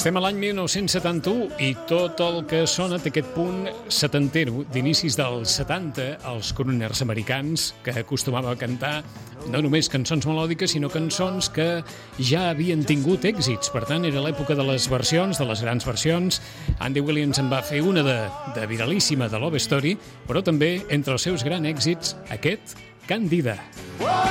Estem a l'any 1971 i tot el que sona té aquest punt setantero d'inicis dels 70, els crooners americans que acostumaven a cantar no només cançons melòdiques, sinó cançons que ja havien tingut èxits. Per tant, era l'època de les versions, de les grans versions. Andy Williams en va fer una de viralíssima, de Love Story, però també, entre els seus grans èxits, aquest, Candida.